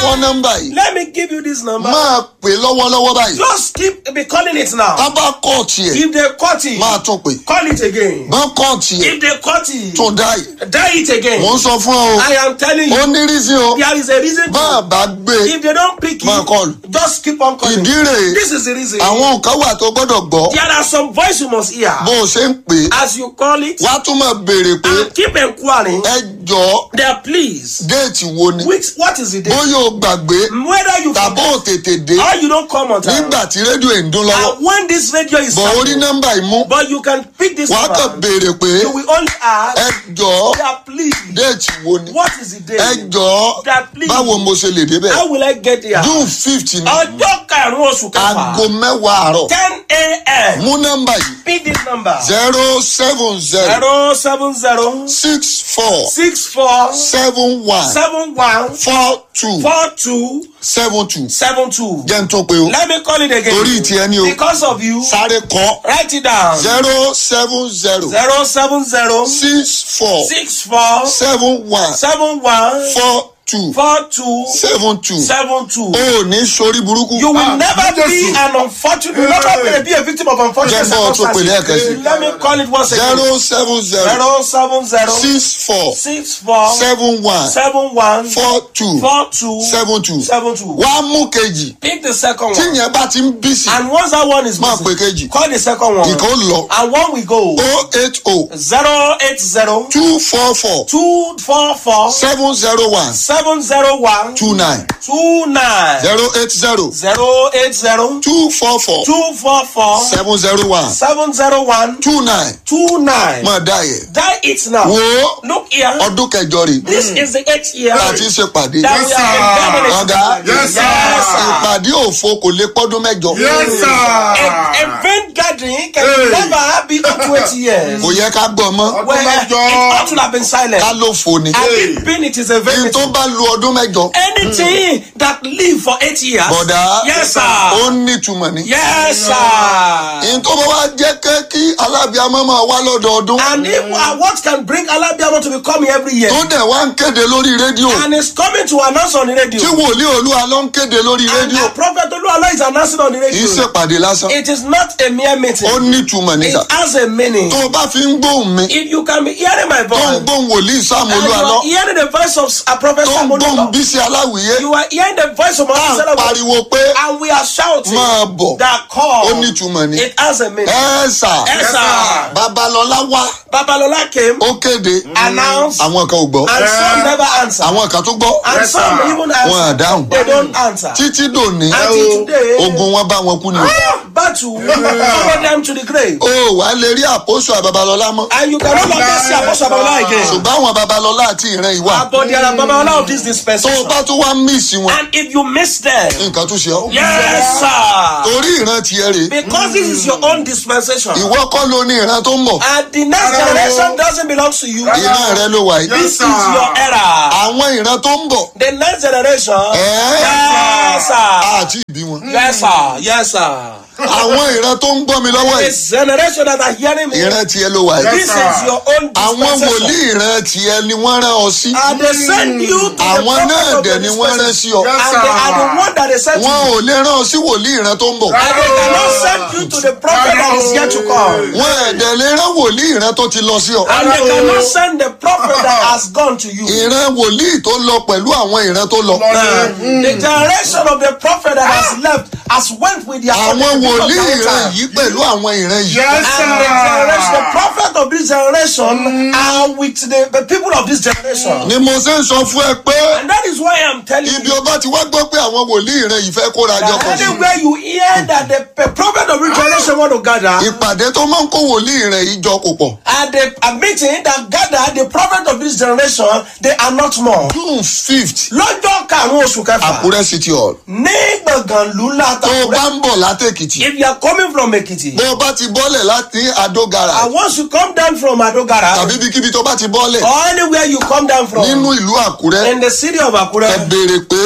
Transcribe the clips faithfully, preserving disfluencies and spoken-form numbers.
fún nọ́mbà yìí. Let me give you this number. Máa pè lọ́wọ́lọ́wọ́ báyìí. Just keep be calling it now. Tábà kọ́ọ̀tì ẹ̀. If they cut it, Máa tún pè. call it again. Bọ́n kọ́ọ̀tì ẹ̀. If they cut it, Tún dá yìí. die it again. Mò ń sọ fún ọ o. I am telling Ó you, ní rísí o. there is a reason. Bá a To, bá gbé. if they don't pick Máa it, call. just keep on calling. Ìdí rèé. This is the reason. Àwọn nǹkan wà tó gbọ́dọ̀ gbọ́. There are some voice you must hear. Bó o ṣe ń pè é. As you call it, Wá tún máa béèrè pé and keep inquiring. ẹ jọ̀ọ́ There, please. déètì wo ni. Which, what is the date? Bóyá o gbàgbé Whether you tàbí ò tètè dé or you don't come on time. nígbà tí rédíò ẹ̀ ń dún lọ́wọ́. And when this radio is Bọ̀ orí sounding, nọ́mbà yìí mú. but you can pick this Wàá kàn number. béèrè pé You will only ask, ẹ jọ̀ọ́ that please. déètì wo ni. What is the date? Ẹ jọ̀ọ́ That please. báwo mo ṣe lè débẹ̀. How will I get there? June fifth ni Ọjọ́ karùn-ún oṣù aago kẹfà. mẹ́wàá àárọ̀. ten a.m. Mú nọ́mbà yìí Pick this number. zero seven zero Zero seven zero six four six four seven one seven one four two four two seven two. seven two. Jẹ́ n tún pé o. Let me call it again. Torí tiẹ̀ ni o. Because of you. Sáré kọ́ Write it down. zero seven zero Zero seven zero six four six four seven one seven one four two four two seven two. seven two. O ò ní sórí burúkú. You will never be an unfortunate. You will never be a victim of unfortunate Jẹ́ bọ́ tún pè lẹ́ẹ̀kan sí. circumstances. Let me call it once again. zero seven zero Zero seven zero six four six four seven one seven one four two four two seven two. seven two. Wá mú kejì. Pick the second Tí one. yẹn bá ti ń bí sí, And once that one is máa pè busy, kejì. call the second one. Ìkan ó lọ. And one we go. O eight O Zero eight zero two four four two four four seven zero one seven zero one two nine two nine zero eight zero zero eight zero two four four two four four seven zero one seven zero one two nine. two nine. Máa dá yẹ. Die it now. Wo Look here. ọdún kẹjọ rè. This is the eighth year Tá a ti ń ṣe pàdé. that we have been Ọ̀gá gathering. Yes, sir. Yes, sir. ìpàdé òfo kò lè pọ́dún mẹ́jọ. Yes, sir. A event gathering can Hey. never be up to eight years. Kò yẹ ká gbọ́ mọ́. Where it ought to have been silent. Ká ló fo ni. Had it been, it is a Kí very tó bá lu ọdún mẹ́jọ. anything that live for eight years. Bọ̀dá Yes, sir. ó ní ìtumọ̀ ni. Yes, sir. Kí tó bá wá jẹ́ kẹ́ kí alábìámọ́ máa wá lọ́dọọdún. And if, uh, what can bring Alabiama to be coming every year? Tó dẹ̀ wá ń kéde lórí rédíò. And is coming to announce on the radio. Tí wòlíì Olúwa ló ń kéde lórí And rédíò. the prophet Oluwalo is announcing on the Kì í radio. ṣèpàdé lásán. It is not a mere meeting. Ó ní ìtumọ̀ níta. It has a meaning. Tó o bá fi ń gbóhùn mi. If you can be hearing my Tó ń voice, gbóhùn wòlíì Sáàmù and you Olúwa are hearing the voice of a prophet tó ń Samuel, gbóhùn Bísí Aláwìyé. you are hearing the voice of Tá à ń Moses, pariwo pé and we are shouting máa bọ̀. that Ó call. ní ìtumọ̀ ni. It has a meaning. Ẹ sà. Yes, sir. Babalọlá wá. Babalola came, Ó kéde. announced, Àwọn kan ò gbọ́. and some never answer. Àwọn kan tó gbọ́. And Yes, some sir. even Wọn à answer. dáhùn. They don't answer. Títí dòní. Until today, Ogun wọn bá wọn kú ni. battle follow them to the grave. O wà á lè rí àpòsù Babalọlá mọ́. And you can no longer see Apostle Babalola again. Ṣùgbọ́n àwọn Babalọlá àti ìran ìwà. But there are Babalola of this Tó o dispensation. bá tún wá míìsì wọn. And if you miss them, Nǹkan tún ṣe ọ́. yes, sir. Torí ìran tiẹ̀ rè. Because this is your own dispensation. Ìwọ kọ́ ló ní ìran tó ń bọ̀. And the next generation doesn't belong to you. Ìran rẹ ló wà yìí. This is your era. Àwọn ìran tó ń bọ̀. The next generation. Ẹ́ Yes, sir. àti ìbí wọn. Yes, sir. Yes, sir. Àwọn ìran tó ń gbọ́ mi lọ́wọ́ yìí. This generation that are hearing me. Ìran tiẹ̀ ló wà yìí. This is your own Àwọn dispensation. wòlíì ìran tiẹ̀ ni wọ́n rán ọ sí. And they send you to the Àwọn náà prophet of dẹ̀ the ni wọ́n rán sí ọ. dispensation. And they are the one that they sent to Wọ́n you. ò lè rán ọ sí wòlíì ìran tó ń bọ̀. And they cannot send you to the prophet that is yet to come. Wọ́n ẹ̀dẹ̀ lè rán wòlíì ìran tó ti lọ sí ọ. And they cannot send the prophet that has gone to you. Ìran wòlíì tó lọ pẹ̀lú àwọn ìran tó lọ. The generation of the prophet that has left has went with their Àwọn the people of wòlíì their ìran time. yìí pẹ̀lú àwọn ìran yìí. Yes, And the generation, the prophet of this generation are with the, the people of this generation. Ni mo ṣe ń sọ fún ẹ pé And that is why I'm telling ibi you ọba ti wá gbọ́ pé àwọn wòlíì ìran yìí fẹ́ kóra jọ that pọ̀ sí. anywhere you hear that the, the prophet of this generation want to gather, Ìpàdé tó máa ń kó wòlíì ìran yìí jọ kò pọ̀. at the a meeting that gather the prophet of this generation, they are not more. June fifth Lọ́jọ́ karùn-ún oṣù kẹfà, Àkúrẹ́ City Hall. ní gbọ̀ngàn lula Tó o bá Àkúrẹ́. ń bọ̀ látẹ̀kìtì. If you are coming from Ekiti, Bó o bá ti bọ́lẹ̀ láti Adó Garage and once you come down from Adogara, tàbí ibikíbi tó bá ti bọ́lẹ̀ or anywhere you come down from nínú ìlú Àkúrẹ́ in the city of ẹ Akure, béèrè pé just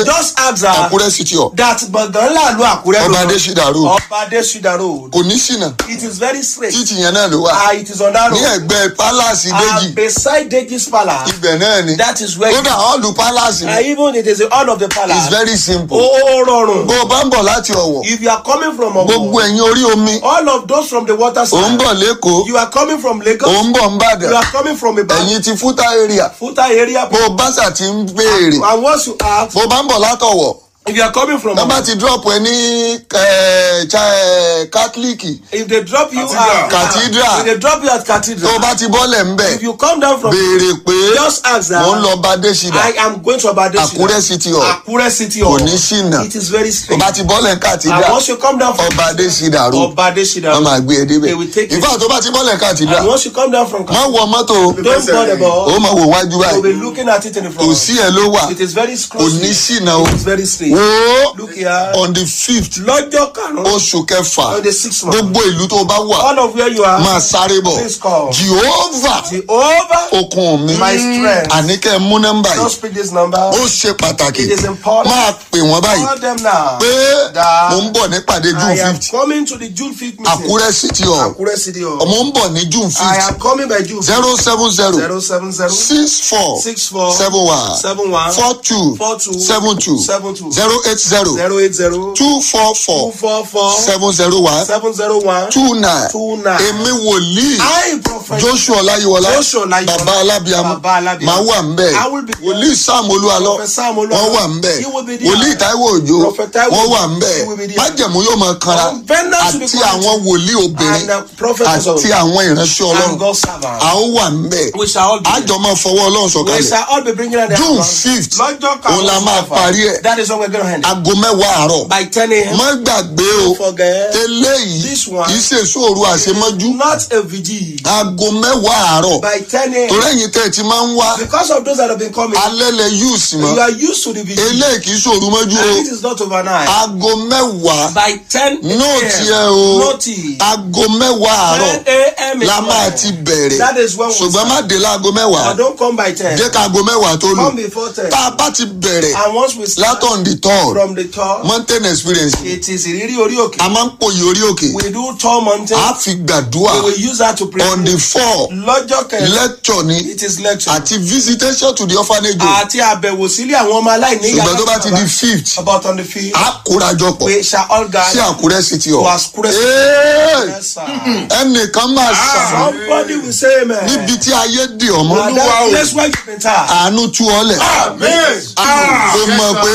asked her Àkúrẹ́ city hall. that gbọ̀ngàn ńlá ìlú Àkúrẹ́ Ọba Adésídà road. Ọba Adésídà road. Kò ní ṣìnà. It is very straight. Títì yẹn náà ló wà. Ah, it is on that Ní road. ẹ̀gbẹ́ pálásì Déjì. And beside Deji's palace, Ibẹ̀ náà ni. that is where. Kódà ọ̀lù pálásì Uh, ni. even it is the all of the palace. It's very simple. Ó ó rọrùn. Bó o bá ń bọ̀ láti Ọ̀wọ̀. If you are coming from Gbogbo Owo, ẹ̀yin orí omi. all of those from the water Ò ń side, bọ̀ l'Ékòó. you are coming from Ò Lagos, ń bọ̀ you n'Bàdàn. are coming from Ibadan, Ẹ̀yin ti Fúta area. Futa area, Bó o bá ṣà ti ń béèrè. and once you have, Bó o bá ń bọ̀ látọ̀wọ̀. if you are coming from, Tọ́ bá ti drop ẹ ní eh, cha- eh, Catholic. if they drop you Cathedral. at Cathedral. if they drop you at Tó o cathedral, bá ti bọ́lẹ̀ ń bẹ̀. if you come down from, Béèrè pé just ask mò ń that lọ bá Adésídà. I am going to Abadesina, Àkúrẹ́ city hall. Akure city Kò hall. ní ṣìnà. It is very Tó straight. bá ti bọ́lẹ̀ ń And Cathedral. once you come down from Ọba Adésídà road. Ọba Adesina, Wọ́n máa gbé ẹ débẹ̀. they will take you. Ìfà tó bá ti bọ́lẹ̀ ń And Cathedral. once you come down from, Má wọ mọ́tò. don't bother about. Ó máa wò wájú You'll báyìí. be looking at it in the Kò front. sí ẹ ló wà. It is very Kò ní exclusive. ṣìnà o. It is very straight. Wo Look here. on the fifth Lọ́jọ́ karùn-ún, oṣù kẹfà. on the sixth month, Gbogbo ìlú tó bá wà. all of where you are, Máa sáré bọ̀. please call. Jehovah Jehovah, okun mi. my strength. Àníkẹ́ mú nọ́mbà Don't yìí. speak this number. Ó ṣe pàtàkì. It is important. Máa pè wọ́n báyìí. Call them now. Pé That mò ń bọ̀ nípàdé I June am fifth. coming to the June fifth meeting. Àkúrẹ́ city hall. Akure City Hall. Mò ń bọ̀ ní June I fifth. am coming by June. zero seven zero Zero seven zero six four six four seven one seven one four two four two seven two seven two zero eight zero zero eight zero two four two four four four seven zero one seven zero one two nine. two nine. Èmi wòlíì I prophet Joshua Ọláyíwọlá Joshua Ọláyíwọlá, bàbá alábíàmọ́ Bàbá Alábíàmọ́. máa wà ń bẹ̀. I will be there. Wòlíì Sam Olúalọ Prophet Sam Olúalọ. wọ́n wà ń bẹ̀. He will be there. Wòlíì Táíwò Òjó Prophet Táíwò wọ́n Òjó. wà ń bẹ̀. He will be there. Májẹ̀mú yóò máa kanra Covenant to be àti connected. àwọn wòlíì obìnrin And the prophets àti also. àwọn ìránṣẹ́ Ọlọ́run. And God's servants. A ó wà ń bẹ̀. We shall all be there. Àjọ máa fọwọ́ Ọlọ́run We sọ̀kalẹ̀. shall all be bringing out the June hands. fifth Lọ́jọ́ òun la máa parí ẹ̀. That is when we're going to end it. Aago mẹ́wàá àárọ̀. By ten a.m. Má gbàgbé o. Don't forget. Eléyìí This one. kì í ṣe sóòru àṣemọ́jú. Not a vigil. Aago mẹ́wàá àárọ̀. By ten Torí a.m. ẹ̀yin tẹ́ ẹ ti máa ń wá. Because of those that have been coming, Alẹ́ lẹ yúùsì mọ́. you are used to the vigil. Eléyìí kì í ṣòru mọ́jú o. And it is not overnight. Aago mẹ́wàá. By ten Nóòtì ẹ a.m. o. Notice. Aago mẹ́wàá àárọ̀ ten a.m. is la máa when. ti bẹ̀rẹ̀. That is when we Ṣùgbọ́n má start. dé láago But mẹ́wàá. don't come by ten. Jẹ́ ká aago mẹ́wàá tó lù. Come before ten. Tá a bá ti bẹ̀rẹ̀ And once we start látọ̀n di tọ́ọ̀ from the top, mountain experience. it is ìrírí orí òkè. A máa ń pòyì orí òkè. We do tall mountain. A fi gbàdúrà. We will use that to pray. On the four Lọ́jọ́ kẹrin, lecture ni it is lecture. àti visitation to the orphanage home. Àti àbẹ̀wò sílé àwọn ọmọ aláìní ìyá. Ṣùgbọ́n tó bá ti di fifth About on the field, a kórajọ pọ̀ we shall all sí gather Àkúrẹ́ city to hall. Akure City. Ee, Yes, sir. ẹnìkan máa ṣàmì Somebody will say amen. níbi tí ayé dì ọmọ. And that place where you've been tied. Àánú tú ọ lẹ̀. Amen. Kò mọ̀ pé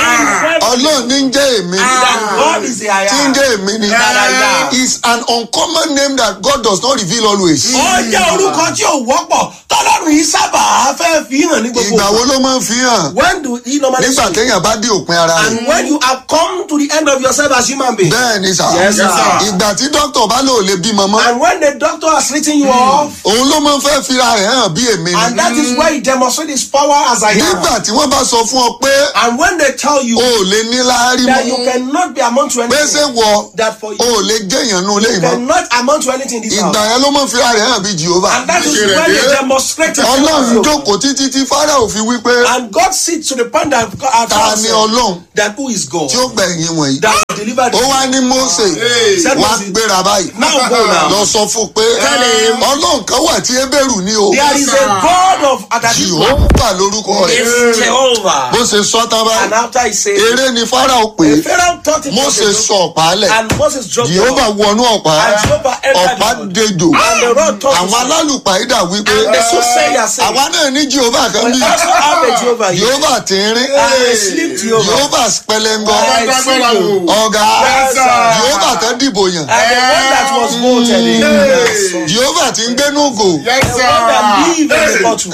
Ọlọ́run ní ń jẹ́ èmi That God is the I tí ń am. jẹ́ èmi ni. Yeah. Is an uncommon name that God does not reveal always. Ó jẹ́ orúkọ tí ò wọ́pọ̀ tọ́lọ́run yìí sábà fẹ́ fi hàn ní gbogbo. Ìgbà wo ló máa ń fi hàn? When do he normally Nígbà speak? téèyàn bá dé òpin ara rẹ̀. And when you have come to the end of yourself as human being. Bẹ́ẹ̀ ni sà. Yes, sir. Ìgbà tí dókítà bá lò lè bímọ mọ́. And when the doctor has written you off. Òun ló máa ń fẹ́ fira rẹ̀ hàn bí èmi ni. And that is where he demonstrates his power as I am. Nígbà tí wọ́n bá sọ fún ọ pé And when they tell you o ò lè ní láárí that you mọ́. cannot be amount to Pé ṣé anything, wọ that for o you ò lè jẹ́yàn nù léyìn mọ́. cannot amount to anything in this Ìgbà house. yẹn ló máa ń fira rẹ̀ hàn bí Jehovah. And that is when they demonstrate it. Ọlọ́run jókòó títí tí Fáráò fi wí pé And God sits to the point that God ta ni Ọlọ́run that who is God tí ó gbẹ̀yìn wọ̀nyí. that will deliver Ó the wá ní Mósè Said wá Moses, gbéra báyìí. now go now. Lọ sọ fún pé him. Ọlọ́run kan wà tí Hébérù ní o. There is a God of Adadipo. Jehovah lórúkọ rẹ̀. It's Jehovah. Bó ṣe sọ tán And báyìí. after he said, Eré ni Fáráò pé the Pharaoh thought it was Mósè a sọ joke. ọ̀pá lẹ̀. And Moses dropped the Jehovah rod. wọnú ọ̀pá. And Jehovah entered Ọ̀pá the dejò. And the rod touched Àwọn him. alálùpàídà wípé And the soothsayer said, àwa náà ní Jehovah kan we bí. also have a Jehovah here. Jehovah tínrín. And a sleep Jehovah. Jehovah pẹlẹngọ. And a sleep Jehovah. Ọ̀gá Yes, sir. Jehovah kan dìbò yàn. And the one that was voted in. Yes, sir. Jehovah ti ń gbénú ògò. Yes, The one that lived in the bottle.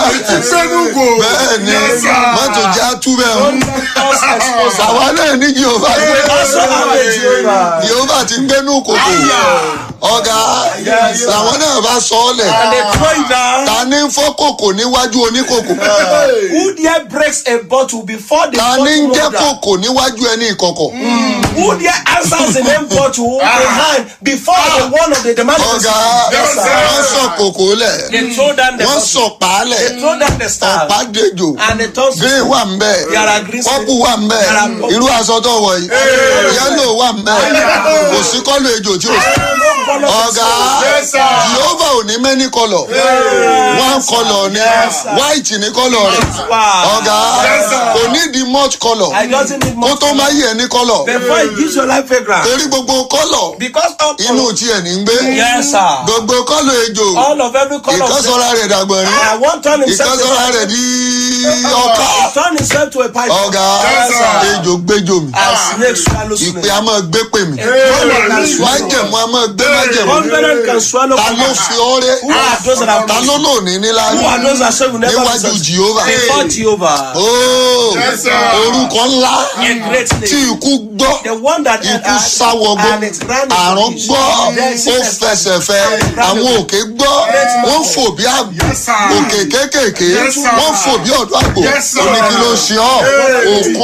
Senugo. Bẹ́ẹ̀ni Yes, sir. mọ́tò jẹ́ àtúbẹ̀ Don't wọn. let us expose them. Àwa náà ní Jehovah. We also have a Jehovah. Jehovah ti ń gbénú kòkò. ọ̀gá làwọn náà bá sọ ọ́ lẹ̀. And they throw it down. ta ní fọ́ kòkò níwájú oníkòkò. Who there breaks a bottle before the ta bottle ní ń jẹ́ holder? kòkò níwájú ẹni ìkọ̀kọ̀. Who there answers the name bottle a hand before the one of the demanding? ọ̀gá Yes, sir. wọ́n sọ kòkò lẹ̀. They throw down the wọ́n bottle. sọ pàálẹ̀. They throw down the staff. ọ̀pá dejò. And the tongue. green wà ń bẹ̀. There are green pọ́pù wà ń bẹ̀. There are purple. irú aṣọ tó wọ̀ yìí. yẹ́lò wà ń bẹ̀. kò sí kọ́lù ejò tí o sí. ọ̀gá Jehovah ò ní many colour. one colour ni white ní colour rẹ̀. ọ̀gá kò ní di much colour. I doesn't need kó much. tó máa yẹ ní colour. Before it gives your life fragrance. torí gbogbo colour Because of inú tiẹ̀ ní ń gbé. Yes, sir. gbogbo colour ejò. All of every color. ìkọ́sọ́ra rẹ̀ dàgbọ̀n rí. I want turn himself to ìkọ́sọ́ra rẹ̀ di ọkà. turn himself to a pipe. ọ̀gá ejò gbẹjọ mi. And snake swallow snake. ìpè a máa gbé pè mí. Covenant can swallow. májẹ̀mú a máa gbé májẹ̀mú. Covenant can swallow. ta ló fi ọ́rẹ́. Who are those that have ta ló lò ní nílá Who are those that say will never níwájú be Jehovah. before Jehovah? ooo orúkọ ńlá A great tí name. ikú gbọ́. The one that ikú sáwọgbó and its grand àrùn is- gbọ́ There is ó sickness. fẹsẹ̀ fẹ́ àwọn òkè gbọ́ wọ́n fò bí àgbò òkè kéékèèké wọ́n fò bí ọ̀dọ́ àgbò oní kí ló ṣe ọ́ òkun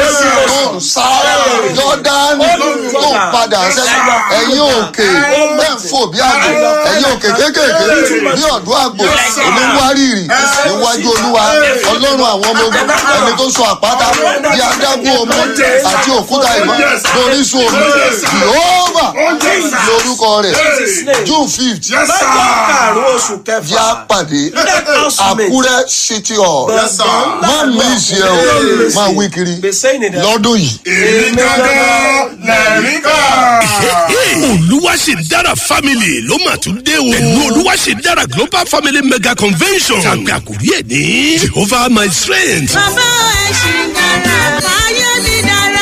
tó ń sá Jọ́dánì tó ń padà sẹ́yìn ẹ̀yìn òkè bẹ́ẹ̀ ń fò bí àgbò ẹ̀yìn òkè kéékèèké bí ọ̀dọ́ àgbò oníwárìrì níwájú Olúwa Ọlọ́run àwọn ọmọ ogun ẹni tó sọ àpáta bí adágún omi àti òkúta ìmọ̀ lórí sùn omi Jehovah lórúkọ rẹ̀ June fifth Lọ́jọ́ karùn-ún oṣù kẹfà. yá pàdé Àkúrẹ́ City Hall má mi ìṣe o máa wí kiri Be saying it. lọ́dún yìí. èmi gangan lẹ́rìí kan. Olúwaṣèdára family ló mà tún dé o. pẹ̀lú Olúwaṣèdára global family mega convention. tàbí àkórí ẹ̀ ní Jehovah my strength. Bàbá ẹ̀ ṣì dára, ayé mi dára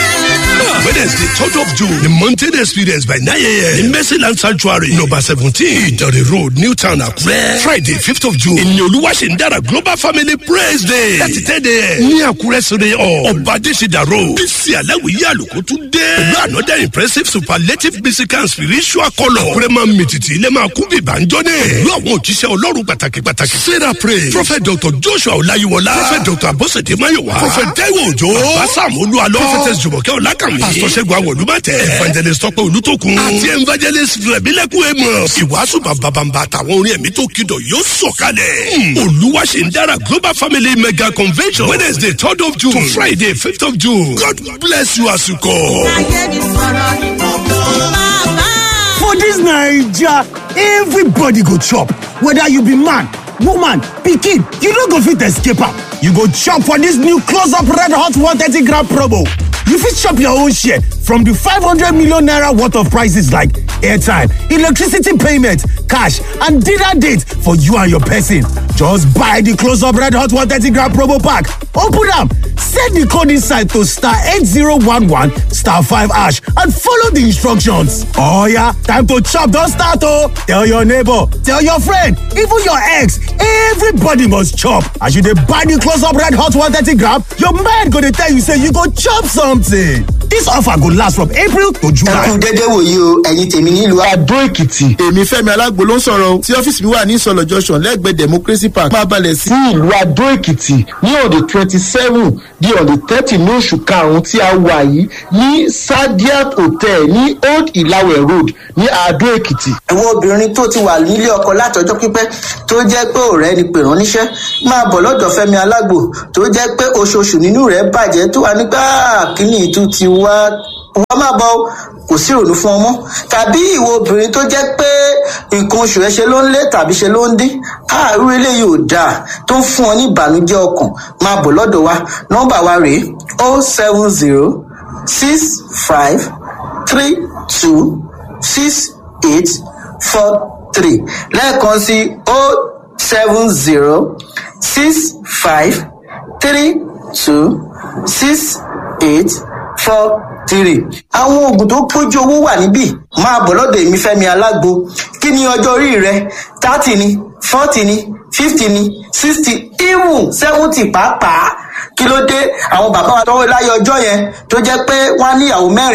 yẹn. Wednesday third of June the mountain experience by nine a.m. in Mercyland sanctuary number seventeen Ìdànrè road Newtown Àkúrẹ́. Friday fifth of June ìní Olúwaṣèdára global family praise day. láti ten a.m. ní Àkúrẹ́ sórí ọ̀ ọba Adéṣidà road. bísí aláwìyé àlùkò tún dé. pẹ̀lú another impressive superlative musical and spiritual colour. Àkúrẹ́ máa mìtìtì ilé máa kún bíbá ń jọ́ ní. pẹ̀lú àwọn òjíṣẹ́ Ọlọ́run pàtàkì pàtàkì. Sarah praise prophet Doctor Joshua Ọláyíwọlá. prophet Doctor Abosede Mayowa. prophet Taiwo Òjó. bàbá Sàámú Olúalọ. prophetess Jùmọ̀kẹ́ Ọlákànmí. pastor Ṣẹ́gun Awolúmọ̀tẹ́. evangelist Tọ́pẹ́ Olútókun. àti evangelist Rẹ̀mílẹ́kùn Amos. ìwàásù bàbàbàbà àtàwọn orin ẹ̀mí tó kìdọ̀ yóò sọ̀kalẹ̀. Olúwaṣèdára global family mega convention Wednesday third of June to Friday fifth of June. God bless you as you come. Ayé mi sọ̀rọ̀ ní gbogbo. Bàbá. For dis Naija, everybody go chop, whether you be man, woman, pikin, you no go fit escape am. You go chop for dis new close up red hot one thirty gram promo. You fit chop your own share from the five hundred million naira worth of prices like airtime, electricity payment, cash, and dinner date for you and your person. Just buy the close up red hot one thirty gram promo pack. Open am, send the code inside to star eight zero one one star five hash and follow the instructions. Oh yeah, time to chop don start oh! Tell your neighbor, tell your friend, even your ex, everybody must chop. As you dey buy the close up red hot one thirty gram, your mind go dey tell you say you go chop something. This offer go last from April to July. ẹkún dédé wòye o ẹ̀yin tèmi nílùú Adó Èkìtì èmi Fẹ́mi Alágbo ló ń sọ̀rọ̀ o tí ọ́fíìsì mi wà ní Ìsọ̀lọ̀ junction lẹ́gbẹ̀ẹ́ Democracy Park máa balẹ̀ sí ìlú Adó Èkìtì ní on the twenty seven di on the thirty ní oṣù karùn-ún tí a wà yìí ní Sadiat Hotel ní Old Ìlàwẹ̀ Road ní Adó Èkìtì. àwọn obìnrin tó ti wà nílé ọkọ látọjọ́ pípẹ́ tó jẹ́ pé ọ̀rẹ́ ni pè rán níṣẹ́ máa bọ̀ lọ́dọ̀ Fẹ́mi Alágbo tó jẹ́ pé oṣooṣù nínú rẹ̀ bàjẹ́ tó wà nígbà kíní ìtú ti wá wọ́n máa bọ̀ kò sí ìrònú fún ọmọ tàbí ìwọ obìnrin tó jẹ́ pé nǹkan oṣù ẹ ṣe ló ń lé tàbí ṣe ló ń dín àárú eléyìí ò dáa tó ń fún ọ ní ìbànújẹ́ ọkàn máa bọ̀ lọ́dọ̀ wa nọ́mbà wa rèé o seven zero six five three two six eight four three lẹ́ẹ̀kan sí o seven zero six five three two six eight four three. àwọn oògùn tó pójú owó wà níbí máa bọ̀ lọ́dọ̀ èmi Fẹ́mi Alágbo kí ni ọjọ́ orí rẹ thirty ni forty ni fifty ni sixty even seventy pàápàá kí ló dé àwọn bàbá wa tọwọ́ láyé ọjọ́ yẹn tó jẹ́ pé wọ́n á níyàwó mẹ́rin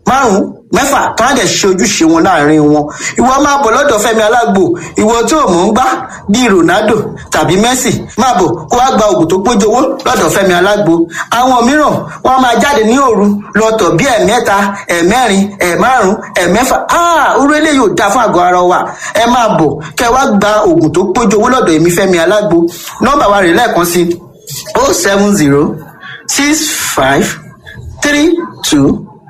márùn-ún mẹ́fà tó á dẹ̀ ṣe ojúṣe wọn láàrin wọn. Ìwọ máa bọ̀ lọ́dọ̀ Fẹ́mi Alágbo, ìwọ tó mọ̀ ń gbá bíi Ronaldo tàbí Messi, máa bọ̀ kó wá gba oògùn tó pójú owó lọ́dọ̀ Fẹ́mi Alágbo. Àwọn mìíràn wọ́n máa jáde ní òru lọ́tọ̀ bí ẹ̀mẹ́ta ẹ̀mẹ́rin ẹ̀márùn ẹ̀mẹ́fà. Ah, orú eléyìí ò dáa fún àgọ́ ara wa. Ẹ máa bọ̀ kẹ́ wá gba oògùn tó pójú owó lọ́dọ̀ èmi Fẹ́mi Alágbo. Nọ́mbà wa rè lẹ́ẹ̀kan sí oh seven zero six five three two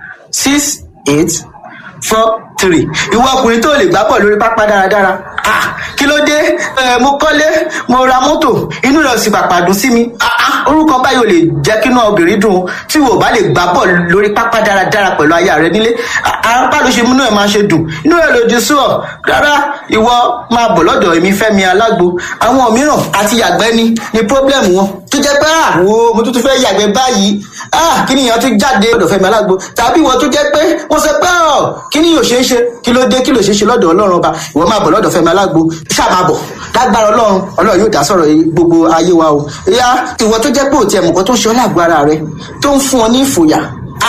six eight four three. Ìwọ ọkùnrin tó lè gbá bọ̀ lórí pápá dáradára. Ah, kí ló dé? Ẹ mo kọ́lé, mo ra mọ́tò, inú rẹ̀ sì pàpà dùn sí mi. Ah ah, orúkọ báyìí ò lè jẹ́ kí inú obìnrin dùn tí wò bá lè gbá bọ̀ lórí pápá dáradára pẹ̀lú aya rẹ nílé. Àrùn pàdé ṣe múnú ẹ̀ máa ṣe dùn. Inú rẹ̀ lòdì sí ọ. Rárá, ìwọ máa bọ̀ lọ́dọ̀ èmi Fẹ́mi Alágbo. Àwọn mìíràn àti yàgbẹ́ ni ni problem wọn. Tó jẹ́ pé àwo mo tún tún fẹ́ yàgbẹ́ báyìí. Ah, kí nìyẹn tún jáde lọ́dọ̀ Fẹ́mi Alágbo. Tàbí ìwọ tó jẹ́ pé wọ́n sọ pé ọ̀ kí ni yóò ṣe é ṣe kí ló dé kí ló ṣe é ṣe lọ́dọ̀ Ọlọ́run ọba. Ìwọ máa bọ̀ lọ́dọ̀ Fẹ́mi Alágbo. Ṣáà máa bọ̀ lágbára Ọlọ́run Ọlọ́run yóò dá sọ̀rọ̀ gbogbo ayé wa o. Ìyá ìwọ tó jẹ́ pé òtí ẹ̀mùkọ́ tó ń ṣe ọ́ lágbo ara rẹ tó ń fún ọ ní ìfòyà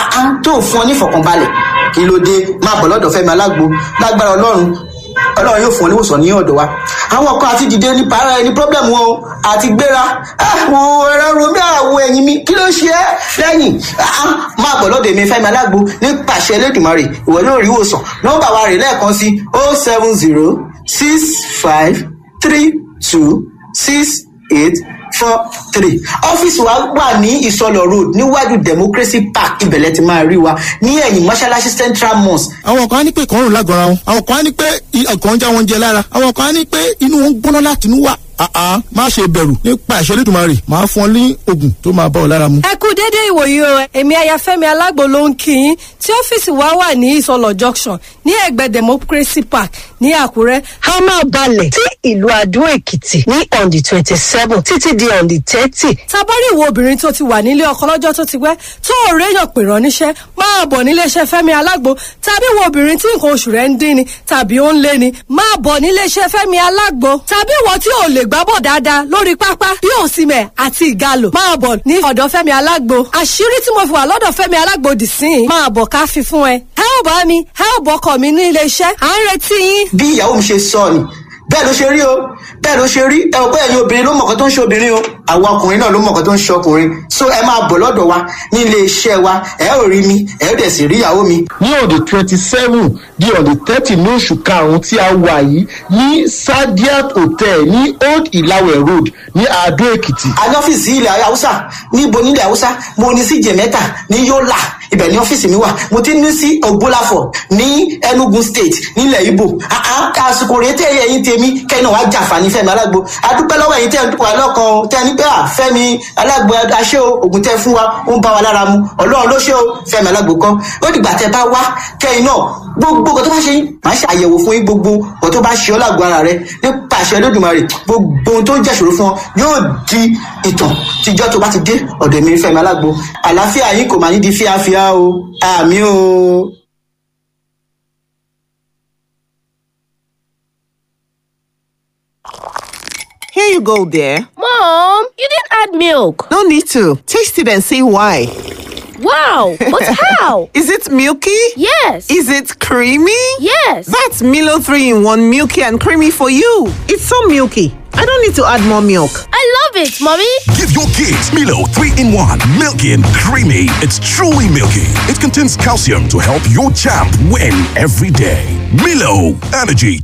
tó ń fún ọ ní ìfọ̀kànbalẹ̀ kí ló dé máa bọ̀ lọ́dọ̀ Fẹ́mi Alágbo lágbára Ọlọ́run Ọlọ́run yóò fún ọ níwòsàn ní ọ̀dọ̀ wa. Àwọn kan àti dìde ní para ẹni problem wọn o àti gbéra àwọn ẹ̀rọ romi àwọ̀ ẹ̀yìn mi kí ló ṣe é lẹ́yìn máa bọ̀ lọ́dọ̀ èmi Fẹ́mi Alágbo nípasẹ̀ Elédùmarè ìwọ yóò rí ìwòsàn. Nọ́mbà wa rè lẹ́ẹ̀kan sí oh seven zero six five three two six eight four three. Ọ́fíìsì wa wà ní Ìsọlọ̀ road níwájú Democracy Park, ibẹ̀lẹ̀ ti máa rí wa ní ẹ̀yìn mọ́ṣáláṣí Central Mosque. Àwọn kan á ní pé kọ́rùn lágọ̀ọ́ra wọn, àwọn kan á ní pé ọkàn ń já wọn jẹ lára, àwọn kan á ní pé inú wọn ń gbóná láti inú wá. Àá má ṣe bẹ̀rù nípa ìṣẹ́ Elédùmarè máa fún ọ ní oògùn tó máa bá ọ lára mu. Ẹ kú déédéé ìwòyí o, èmi aya Fẹ́mi Alágbo ló ń kí yín tí ọ́fíìsì wa wà ní Ìsọlọ̀ junction ní ẹ̀gbẹ́ Democracy Park ní Àkúrẹ́. A máa balẹ̀ sí ìlú Adó Èkìtì ní on the twenty seven títí di on the thirty. Tabari ìwọ obìnrin tó ti wà nílé ọkọ lọ́jọ́ tó ti pẹ́ tó ò réyàn pè rán níṣẹ́ máa bọ̀ níléeṣẹ́ Fẹ́mi Alágbo. Tàbí ìwọ obìnrin tí nǹkan oṣù rẹ̀ ń dín ni tàbí ó ń lé ni máa bọ̀ níléeṣẹ́ Fẹ́mi Alágbo. Tàbí ìwọ tí ò lè gbá bọ̀ dáadáa lórí pápá bí òsìmẹ̀ àti ìgalò máa bọ̀ ní ọ̀dọ̀ Fẹ́mi Alágbo. Àṣírí tí mo fi wà lọ́dọ̀ Fẹ́mi Alágbo dì sí i máa bọ̀ ká fi fún ẹ. Ẹ ò bá mi ẹ ò bọ́kọ̀ mi ní iléeṣẹ́ à ń retí yín. Bí ìyàwó mi ṣe sọ ni bẹ́ẹ̀ ló ṣe rí o bẹ́ẹ̀ ló ṣe rí ẹ ò bẹ́ẹ̀ ni obìnrin ló mọ̀ọ́kọ́ tó ń ṣe obìnrin o àwọn ọkùnrin náà ló mọ̀ọ́kọ́ tó ń ṣe ọkùnrin. So ẹ máa bọ̀ lọ́dọ̀ wa ní ilé iṣẹ́ wa ẹ ò rí mi ẹ ò dẹ̀ sì rí ìyàwó mi. Ní on the twenty seven di on the thirty ní oṣù karùn-ún tí a wà yìí ní Sadiat Hotel ní Old Ìlàwẹ̀ Road ní Adó Èkìtì. A ní ọ́fíìsì ilẹ̀ Haúsá níbo nílẹ̀ Haúsá mo ní sí Jẹ̀mẹ́ta ní Yólà ibẹ̀ ní ọ́fíìsì mi wà mo ti ní sí Ògbólàfọ̀ ní Enugu State nílẹ̀ Ìgbò. Àsìkò rèé tẹ́ ẹ̀yin tèmi kẹ́ni wàá jàǹfààní Fẹ́mi Alágbo. Adúpẹ́ lọ́wọ́ ẹ̀yin tẹ́ ẹ̀ ń dúpọ̀ lọ́kàn o tẹ́ ẹ ní pé à Fẹ́mi Alágbo aṣẹ́ o ògùn tẹ́ fún wa ó ń bá wa lára mu Ọlọ́run ló ṣe o Fẹ́mi Alágbo kọ́ ó dìgbà tẹ́ bá wá kẹ́yìn náà gbogbo nǹkan tó bá ṣe yín máa ṣe àyẹ̀wò fún yín gbogbo nǹkan tó bá ṣe ọ́ lágbo ara rẹ nípa àṣẹ Olódùmarè gbogbo ohun tó ń jẹ́ṣòro fún ọ yóò di ìtàn tíjọ́ tó bá ti dé ọ̀dọ̀ mi Fẹ́mi Alágbo. Àlàáfíà yín kò máa ní di fíafíà o àmì o. Here you go, dear. Mom, you didn't add milk. No need to. Taste it and see why. Wow, but how? Is it milky? Yes. Is it creamy? Yes. That's Milo three in one milky and creamy for you. It's so milky. I don't need to add more milk. I love it, Mommy. Give your kids Milo three in one, milky and creamy. It's truly milky. It contains calcium to help your champ win every day. Milo, energy